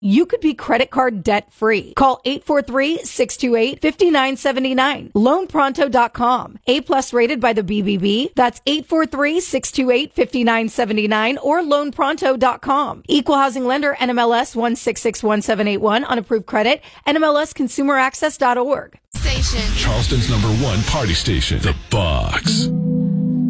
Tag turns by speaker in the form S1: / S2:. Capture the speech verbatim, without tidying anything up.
S1: you could be credit card debt free. Call eight four three, six two eight, five nine seven nine. loan pronto dot com. A plus rated by the B B B. That's eight four three, six two eight, five nine seven nine or loan pronto dot com. Equal housing lender N M L S one six six one seven eight one. Unapproved credit N M L S consumer access dot org.
S2: Station. Charleston's number one party station. The Box.